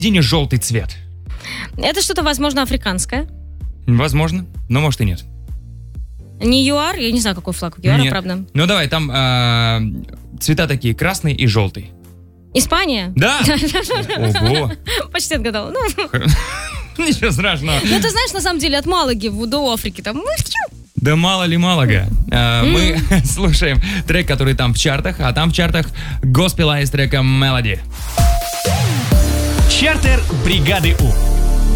сине-желтый цвет. Это что-то, возможно, африканское. Возможно, но может и нет. Не ЮАР? Я не знаю, какой флаг у ЮАРа, Нет. правда. Ну давай, там цвета такие, красный и желтый. Испания? Да! Ого! Почти отгадал. Ничего страшного. Ну, ты знаешь, на самом деле, от Малаги до Африки там... Да мало ли Малага. Мы слушаем трек, который там в чартах, а там в чартах Госпела с треком Melody. Чартер бригады У.